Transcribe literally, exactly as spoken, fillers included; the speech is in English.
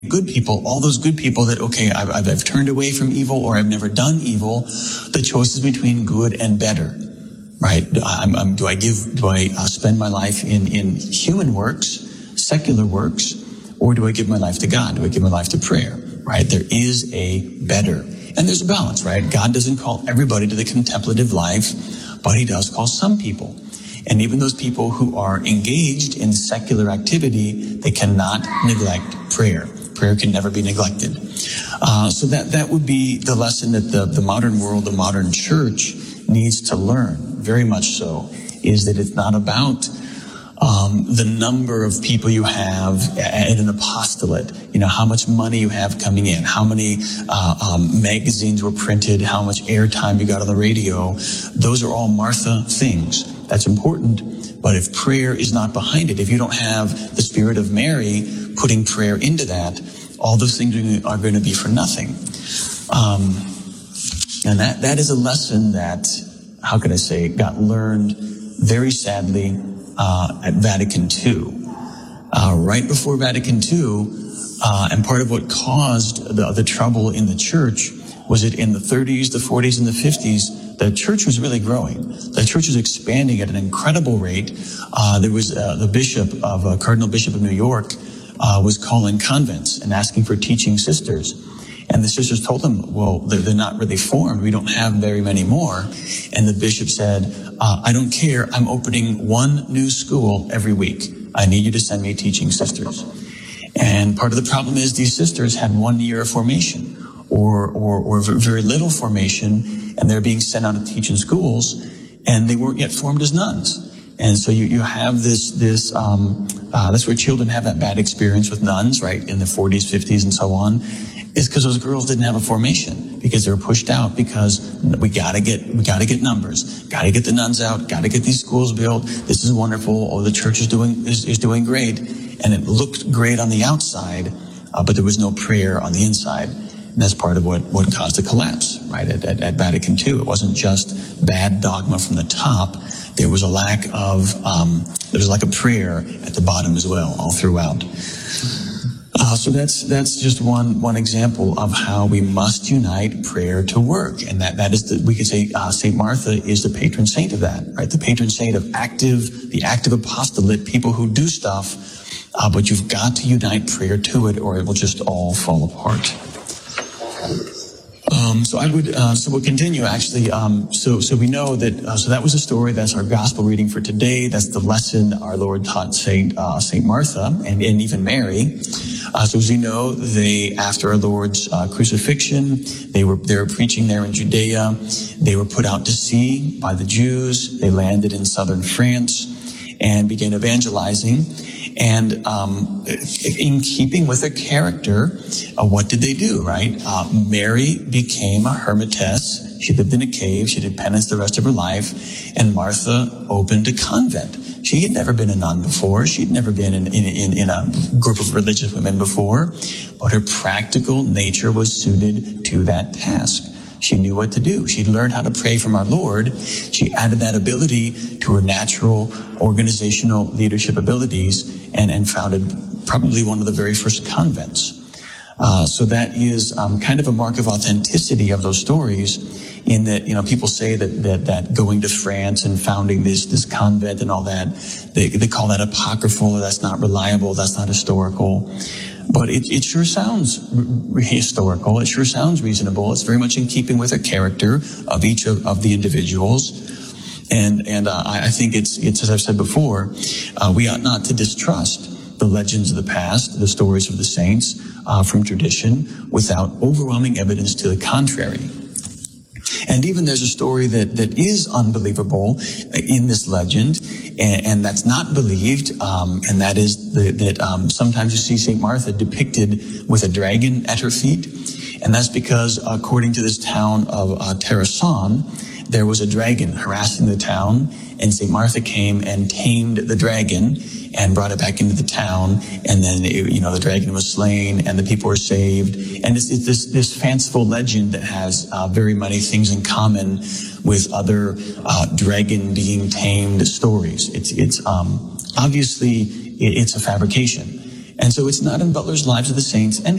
good people, all those good people that, okay, I've, I've, I've turned away from evil or I've never done evil. The choice is between good and better, right? I'm, I'm, do I give, do I uh, spend my life in, in human works, secular works, or do I give my life to God? Do I give my life to prayer, right? There is a better. And there's a balance, right? God doesn't call everybody to the contemplative life, but he does call some people. And even those people who are engaged in secular activity, they cannot neglect prayer. Prayer can never be neglected. Uh, so that, that would be the lesson that the, the modern world, the modern church needs to learn, very much so, is that it's not about um, the number of people you have at an apostolate, you know, how much money you have coming in, how many uh, um, magazines were printed, how much airtime you got on the radio. Those are all Martha things. That's important, but if prayer is not behind it, if you don't have the Spirit of Mary putting prayer into that, all those things are going to be for nothing. Um, and that, that is a lesson that, how can I say, got learned very sadly uh, at Vatican Two. Uh, right before Vatican Two, uh, and part of what caused the, the trouble in the church was that in the thirties, the forties, and the fifties, the church was really growing. The church was expanding at an incredible rate. Uh, there was uh, the bishop of, uh, Cardinal Bishop of New York, uh, was calling convents and asking for teaching sisters. And the sisters told him, well, they're, they're not really formed. We don't have very many more. And the bishop said, uh, I don't care. I'm opening one new school every week. I need you to send me teaching sisters. And part of the problem is these sisters had one year of formation or, or, or very little formation, and they're being sent out to teach in schools, and they weren't yet formed as nuns. And so you, you have this, this, um, uh, that's where children have that bad experience with nuns, right, in the forties, fifties, and so on, is because those girls didn't have a formation, because they were pushed out, because we gotta get, we gotta get numbers, gotta get the nuns out, gotta get these schools built, this is wonderful, oh, the church is doing, is, is doing great, and it looked great on the outside, uh, but there was no prayer on the inside. And that's part of what, what caused the collapse, right, at, at, at Vatican Two. It wasn't just bad dogma from the top. There was a lack of, um, there was like a prayer at the bottom as well, all throughout. Uh, so that's, that's just one, one example of how we must unite prayer to work. And that, that is the, we could say, uh, Saint Martha is the patron saint of that, right? The patron saint of active, the active apostolate, people who do stuff, uh, but you've got to unite prayer to it or it will just all fall apart. Um, so I would, uh, so we'll continue actually. Um, so, so we know that, uh, so that was a story. That's our gospel reading for today. That's the lesson our Lord taught Saint, uh, Saint Martha and, and even Mary. Uh, so as you know, they, after our Lord's, uh, crucifixion, they were, they were preaching there in Judea. They were put out to sea by the Jews. They landed in southern France and began evangelizing. And um, in keeping with their character, uh, what did they do, right? Uh, Mary became a hermitess. She lived in a cave. She did penance the rest of her life. And Martha opened a convent. She had never been a nun before. She'd never been in, in, in, in a group of religious women before. But her practical nature was suited to that task. She knew what to do. She'd learned how to pray from our Lord. She added that ability to her natural organizational leadership abilities and, and founded probably one of the very first convents. Uh, so that is um, kind of a mark of authenticity of those stories in that, you know, people say that, that, that going to France and founding this, this convent and all that, they, they call that apocryphal, or that's not reliable, that's not historical. But it, it sure sounds re- historical. It sure sounds reasonable. It's very much in keeping with the character of each of, of the individuals. And, and, uh, I, I think it's, it's, as I've said before, uh, we ought not to distrust the legends of the past, the stories of the saints, uh, from tradition without overwhelming evidence to the contrary. And even there's a story that, that is unbelievable in this legend, and, and that's not believed, um, and that is the, that um, sometimes you see Saint Martha depicted with a dragon at her feet, and that's because, according to this town of uh, Terrasson, there was a dragon harassing the town, and Saint Martha came and tamed the dragon and brought it back into the town, and then, it, you know, the dragon was slain, and the people were saved. And it's, it's this, this fanciful legend that has uh, very many things in common with other uh, dragon being tamed stories. It's, it's um, obviously, it, it's a fabrication. And so it's not in Butler's Lives of the Saints and